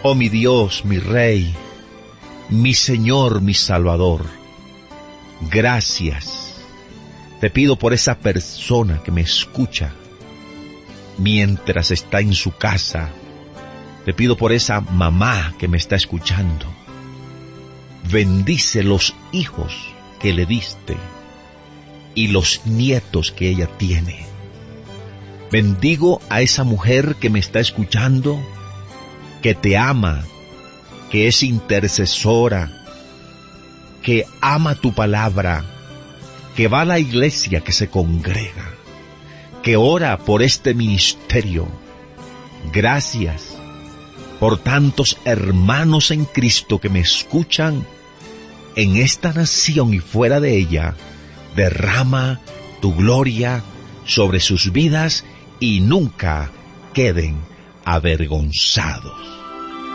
Oh mi Dios, mi Rey, mi Señor, mi Salvador, gracias. Te pido por esa persona que me escucha mientras está en su casa. Te pido por esa mamá que me está escuchando. Bendice los hijos que le diste y los nietos que ella tiene. Bendigo a esa mujer que me está escuchando, que te ama, que es intercesora, que ama tu palabra, que va a la iglesia, que se congrega, que ora por este ministerio. Gracias por tantos hermanos en Cristo que me escuchan en esta nación y fuera de ella. Derrama tu gloria sobre sus vidas y nunca queden avergonzados.